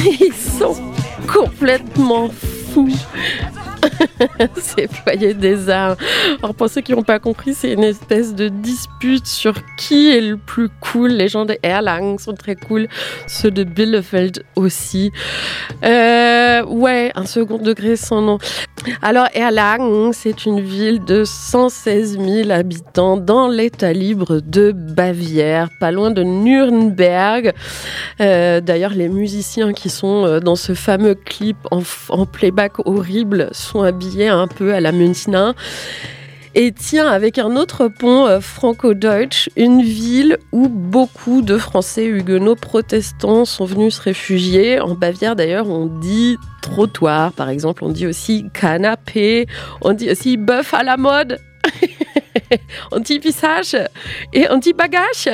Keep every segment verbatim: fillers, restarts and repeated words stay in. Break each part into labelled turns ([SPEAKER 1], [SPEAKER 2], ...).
[SPEAKER 1] Ils sont complètement fous. Ces foyers des arts. Alors pour ceux qui n'ont pas compris, c'est une espèce de dispute sur qui est le plus cool. Les gens de Erlangen sont très cool, ceux de Bielefeld aussi. Euh, ouais, un second degré sans nom. Alors Erlangen, c'est une ville de cent seize mille habitants dans l'État libre de Bavière, pas loin de Nuremberg. Euh, d'ailleurs, les musiciens qui sont dans ce fameux clip en, en playback horrible sont habillés un peu à la Münchner. Et tiens, avec un autre pont euh, franco-deutsch, une ville où beaucoup de Français huguenots protestants sont venus se réfugier. En Bavière, d'ailleurs, on dit trottoir, par exemple. On dit aussi canapé. On dit aussi bœuf à la mode. On dit visage. Et on dit bagage.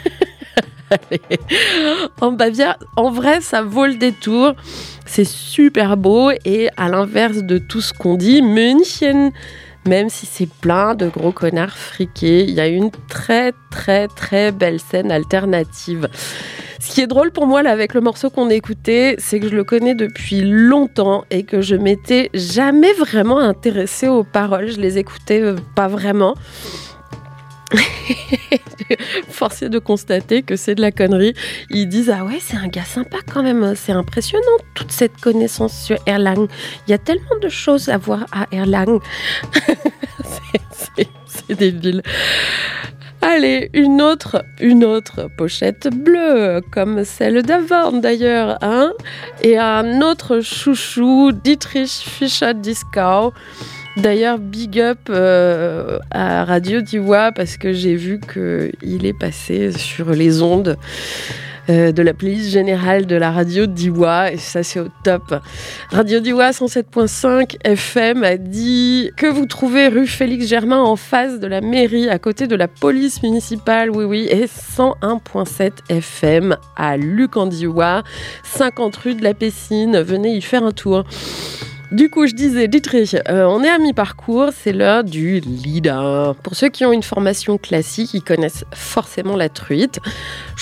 [SPEAKER 1] En Bavière, en vrai, ça vaut le détour. C'est super beau et à l'inverse de tout ce qu'on dit, München, même si c'est plein de gros connards friqués, il y a une très très très belle scène alternative. Ce qui est drôle pour moi là avec le morceau qu'on écoutait, c'est que je le connais depuis longtemps et que je m'étais jamais vraiment intéressée aux paroles. Je les écoutais pas vraiment. Forcé de constater que c'est de la connerie. Ils disent ah ouais, c'est un gars sympa quand même, c'est impressionnant toute cette connaissance sur Erlangen, il y a tellement de choses à voir à Erlangen. c'est, c'est, c'est débile. Allez, une autre, une autre pochette bleue, comme celle d'avant d'ailleurs, hein, et un autre chouchou, Dietrich Fischer-Dieskau. D'ailleurs, big up euh, à Radio Diois parce que j'ai vu qu'il est passé sur les ondes euh, de la playlist générale de la radio Diois et ça c'est au top. Radio Diois cent sept virgule cinq F M a dit que vous trouvez rue Félix Germain en face de la mairie à côté de la police municipale, oui oui, et cent un virgule sept F M à Luc-en-Diois, cinquante rue de la Pessine, venez y faire un tour. Du coup, je disais, Dietrich, euh, on est à mi-parcours, c'est l'heure du leader. Pour ceux qui ont une formation classique, ils connaissent forcément la truite.